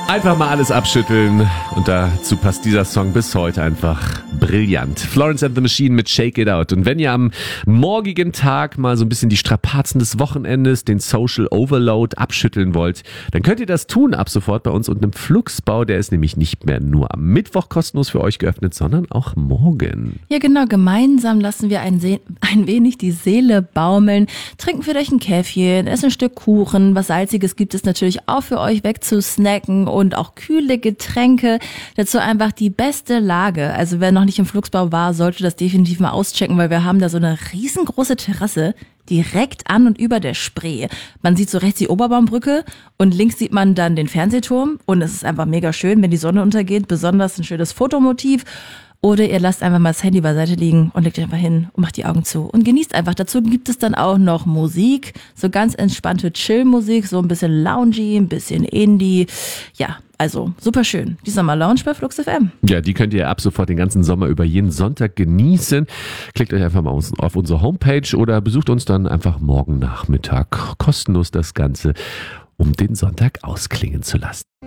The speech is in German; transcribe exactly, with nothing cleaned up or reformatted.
Einfach mal alles abschütteln und dazu passt dieser Song bis heute einfach brillant. Florence and the Machine mit Shake It Out. Und wenn ihr am morgigen Tag mal so ein bisschen die Strapazen des Wochenendes, den Social Overload abschütteln wollt, dann könnt ihr das tun ab sofort bei uns unten im Flugsbau. Der ist nämlich nicht mehr nur am Mittwoch kostenlos für euch geöffnet, sondern auch morgen. Ja genau, gemeinsam lassen wir ein, Se- ein wenig die Seele baumeln, trinken für euch ein Käffchen, essen ein Stück Kuchen, was Salziges gibt es natürlich auch für euch wegzusnacken und auch kühle Getränke. Dazu einfach die beste Lage. Also wer noch nicht im Flugsbau war, sollte das definitiv mal auschecken, weil wir haben da so eine riesengroße Terrasse direkt an und über der Spree. Man sieht so rechts die Oberbaumbrücke und links sieht man dann den Fernsehturm und es ist einfach mega schön, wenn die Sonne untergeht, besonders ein schönes Fotomotiv. Oder ihr lasst einfach mal das Handy beiseite liegen und legt euch einfach hin und macht die Augen zu und genießt einfach. Dazu gibt es dann auch noch Musik, so ganz entspannte Chill-Musik, so ein bisschen loungy, ein bisschen Indie. Ja, also super schön. Die Sommer-Lounge bei Flux F M. Ja, die könnt ihr ab sofort den ganzen Sommer über jeden Sonntag genießen. Klickt euch einfach mal auf unsere Homepage oder besucht uns dann einfach morgen Nachmittag kostenlos das Ganze, um den Sonntag ausklingen zu lassen.